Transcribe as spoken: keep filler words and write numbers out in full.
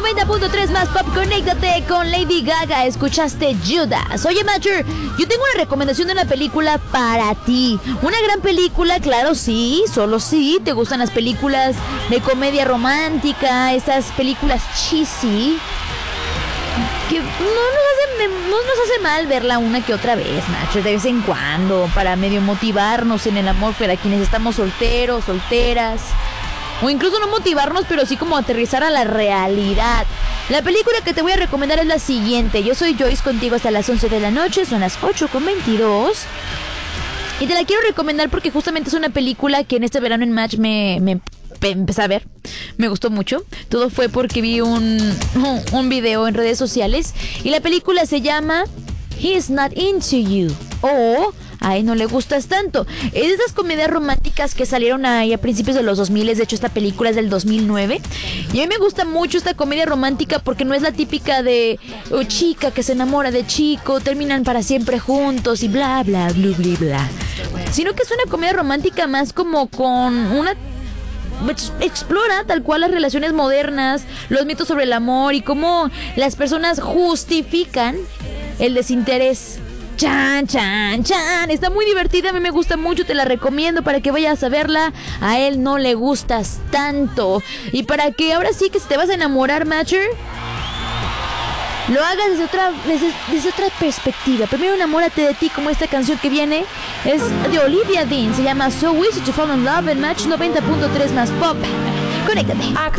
noventa punto tres más pop, conéctate con Lady Gaga. Escuchaste Judas. Oye, Matcher, yo tengo una recomendación de una película para ti. Una gran película, claro, sí, solo sí. ¿Te gustan las películas de comedia romántica? Esas películas cheesy que no nos hace, no nos hace mal verla una que otra vez, Matcher, de vez en cuando, para medio motivarnos en el amor para quienes estamos solteros, solteras. O incluso no motivarnos, pero sí como aterrizar a la realidad. La película que te voy a recomendar es la siguiente. Yo soy Joyce, contigo hasta las once de la noche. Son las ocho con veintidós. Y te la quiero recomendar porque justamente es una película que en este verano en Match me, me, me empecé a ver. Me gustó mucho. Todo fue porque vi un, un video en redes sociales. Y la película se llama He's Not Into You. O... a él no le gustas tanto. Es de esas comedias románticas que salieron ahí a principios de los dos mil. De hecho, esta película es del dos mil nueve. Y a mí me gusta mucho esta comedia romántica porque no es la típica de oh, chica que se enamora de chico, terminan para siempre juntos y bla, bla, bla, bla, bla. Sino que es una comedia romántica más como con una... explora tal cual las relaciones modernas, los mitos sobre el amor y cómo las personas justifican el desinterés. Chan, chan, chan. Está muy divertida, a mí me gusta mucho, te la recomiendo para que vayas a verla. A él no le gustas tanto. Y para que ahora sí que si te vas a enamorar, Matcher, lo hagas desde otra, desde, desde otra perspectiva. Primero enamórate de ti, como esta canción que viene. Es de Olivia Dean, se llama So Easy to Fall in Love en Match noventa punto tres más pop. Conéctate.